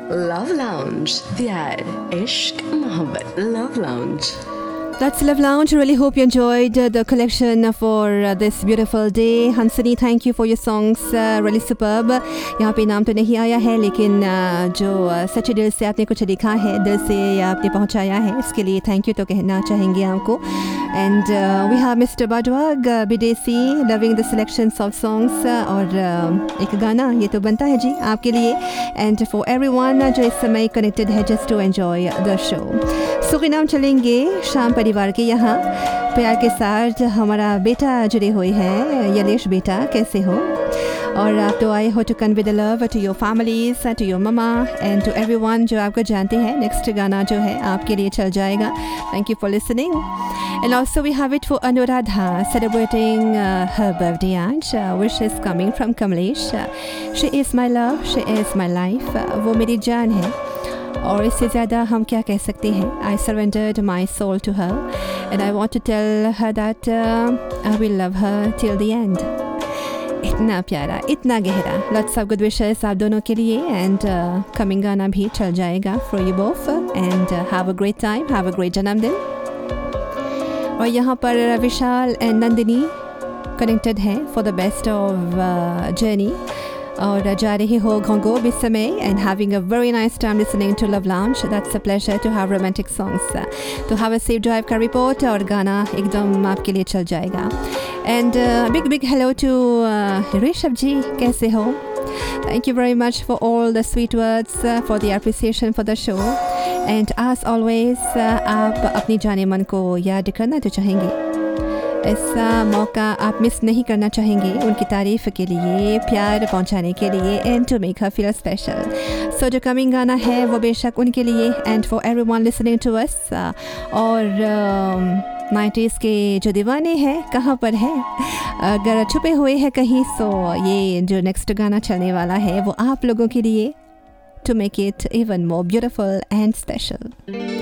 Love Lounge. प्यार, इश्क, मोहब्बत. Love Lounge. That's Love Lounge. Really hope you enjoyed the collection for this beautiful day. Hansini, thank you for your songs. Really superb. यहाँ पे नाम तो नहीं आया है लेकिन जो सच्चे दिल से आपने कुछ लिखा है, दिल से आपने पहुँचाया है, इसके लिए थैंक यू तो कहना चाहेंगे आपको. And we have Mr. Badwag Bidesi loving the selections of songs और एक गाना ये तो बनता है जी आपके लिए. And for everyone जो इस समय connected है just to enjoy the show. Suriname चलेंगे शाम परिवार के यहाँ प्यार के साथ. हमारा बेटा जुड़े हुए हैं. यलेश बेटा कैसे हो? और आप तो आए हो to convey the love to your families, to your mama and to everyone जो आपको जानते हैं. नेक्स्ट गाना जो है आपके लिए चल जाएगा. Thank you for listening. And also we have it for Anuradha celebrating her birthday आज. Wishes coming from Kamlesh. She is my love, she is my life. वो मेरी जान है और इससे ज़्यादा हम क्या कह सकते हैं. आई surrendered my soul to her and I want to tell her that I will love her till the end. इतना प्यारा, इतना गहरा. लॉट्स ऑफ गुड विशेस आप दोनों के लिए. एंड कमिंग गाना भी चल जाएगा for you both. And have a great time, have a great जन्मदिन. और यहाँ पर विशाल एंड नंदिनी कनेक्टेड हैं for the best of journey. और जा रहे हो घोंगो इस समय and having a very nice time listening to love lounge. That's a pleasure to have romantic songs. तो हैव अ सेफ ड्राइव का रिपोर्ट और गाना एकदम आपके लिए चल जाएगा. And big hello to Rishabh जी, कैसे हो? Thank you very much for all the sweet words, for the appreciation for the show. And as always आप अपनी जाने मन को याद करना तो चाहेंगे. ऐसा मौका आप मिस नहीं करना चाहेंगे उनकी तारीफ़ के लिए, प्यार पहुंचाने के लिए and to make her feel special. सो जो कमिंग गाना है वो बेशक उनके लिए and for everyone listening to us. और 90s के जो दीवाने हैं कहाँ पर हैं, अगर छुपे हुए हैं कहीं, सो ये जो नेक्स्ट गाना चलने वाला है वो आप लोगों के लिए, to make it even more beautiful and special.